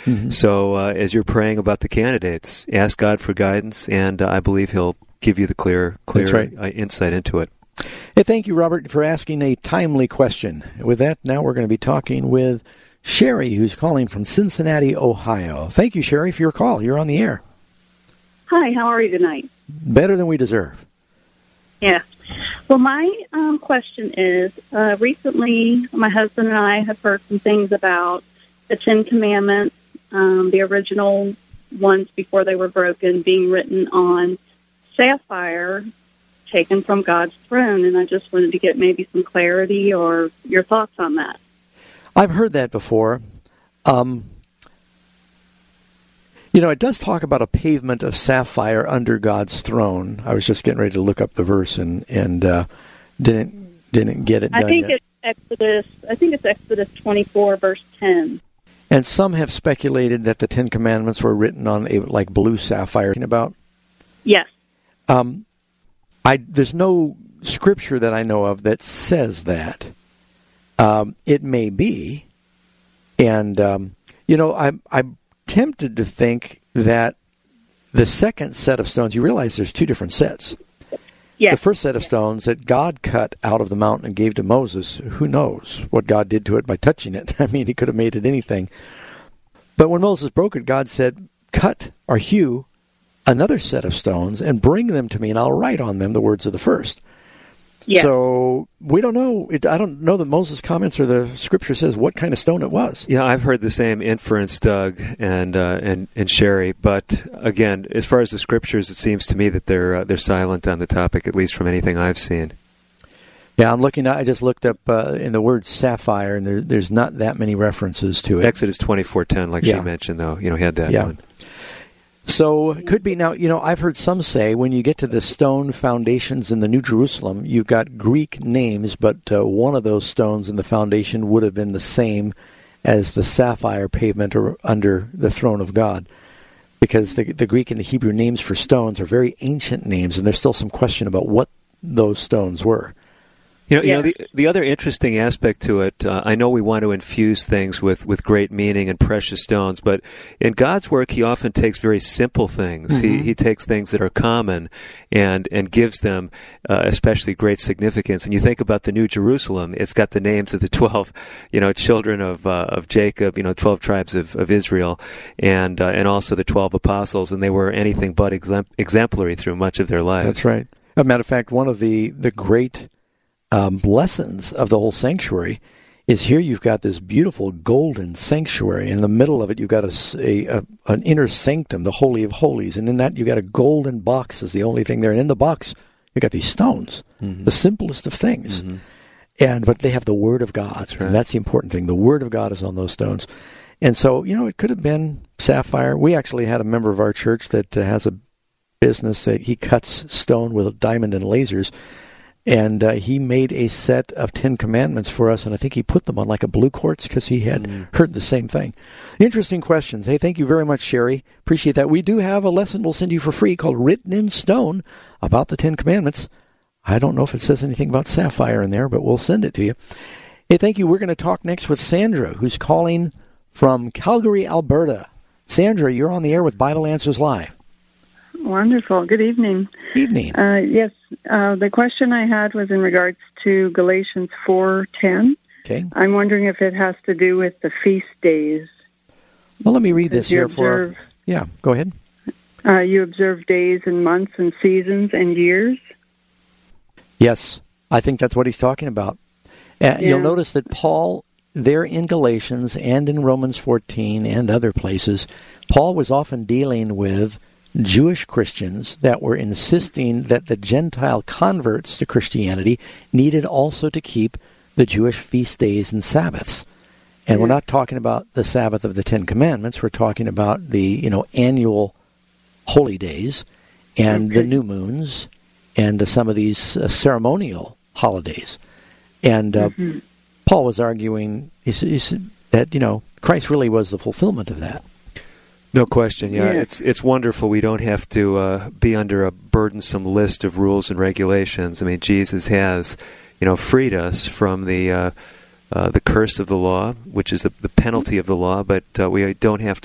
Mm-hmm. So as you're praying about the candidates, ask God for guidance, and I believe He'll give you the clear right. Insight into it. Hey, thank you, Robert, for asking a timely question. With that, now we're going to be talking with Sherry, who's calling from Cincinnati, Ohio. Thank you, Sherry, for your call. You're on the air. Hi, how are you tonight? Better than we deserve. Yeah. Well, my question is, recently my husband and I have heard some things about the Ten Commandments, the original ones before they were broken, being written on sapphire, taken from God's throne, and I just wanted to get maybe some clarity or your thoughts on that. I've heard that before. It does talk about a pavement of sapphire under God's throne. I was just getting ready to look up the verse and didn't get it done yet. I think it's Exodus 24, verse 10. And some have speculated that the Ten Commandments were written on like blue sapphire. About? Yes. There's no scripture that I know of that says that. It may be, and I'm tempted to think that the second set of stones. You realize there's two different sets. Yes. The first set of stones that God cut out of the mountain and gave to Moses. Who knows what God did to it by touching it? I mean, He could have made it anything. But when Moses broke it, God said, "Cut or hew another set of stones and bring them to me, and I'll write on them the words of the first." Yes. So we don't know. I don't know that Moses comments or the scripture says what kind of stone it was. Yeah, I've heard the same inference, Doug and Sherry. But again, as far as the scriptures, it seems to me that they're silent on the topic, at least from anything I've seen. Yeah, I'm looking. I just looked up in the word sapphire, and there's not that many references to it. Exodus 24:10, like she mentioned, though, had that one. So it could be now, I've heard some say when you get to the stone foundations in the New Jerusalem, you've got Greek names, but one of those stones in the foundation would have been the same as the sapphire pavement under the throne of God. Because the Greek and the Hebrew names for stones are very ancient names, and there's still some question about what those stones were. The other interesting aspect to it, I know we want to infuse things with great meaning and precious stones, but in God's work, He often takes very simple things. Mm-hmm. He takes things that are common and gives them especially great significance. And you think about the New Jerusalem, it's got the names of the 12, children of Jacob, 12 tribes of Israel, and also the 12 apostles, and they were anything but exemplary through much of their lives. That's right. As a matter of fact, one of the great lessons of the whole sanctuary is here you've got this beautiful golden sanctuary. In the middle of it, you've got an inner sanctum, the Holy of Holies. And in that, you've got a golden box is the only thing there. And in the box, you've got these stones, mm-hmm. the simplest of things. Mm-hmm. But they have the Word of God. That's right. And that's the important thing. The Word of God is on those stones. And so, it could have been sapphire. We actually had a member of our church that has a business that he cuts stone with a diamond and lasers. And he made a set of 10 Commandments for us, and I think he put them on like a blue quartz because he had heard the same thing. Interesting questions. Hey, thank you very much, Sherry. Appreciate that. We do have a lesson we'll send you for free called Written in Stone about the 10 Commandments. I don't know if it says anything about sapphire in there, but we'll send it to you. Hey, thank you. We're going to talk next with Sandra, who's calling from Calgary, Alberta. Sandra, you're on the air with Bible Answers Live. Wonderful. Good evening. Evening. Yes, the question I had was in regards to Galatians 4:10. Okay. I'm wondering if it has to do with the feast days. Well, let me read this here for... Yeah, go ahead. You observe days and months and seasons and years. Yes, I think that's what he's talking about. You'll notice that Paul, there in Galatians and in Romans 14 and other places, Paul was often dealing with Jewish Christians that were insisting that the Gentile converts to Christianity needed also to keep the Jewish feast days and Sabbaths. And we're not talking about the Sabbath of the Ten Commandments. We're talking about the annual holy days and the new moons and some of these ceremonial holidays. And Paul was arguing he said that Christ really was the fulfillment of that. No question. Yeah, it's wonderful. We don't have to be under a burdensome list of rules and regulations. I mean, Jesus has, freed us from the curse of the law, which is the penalty of the law. But we don't have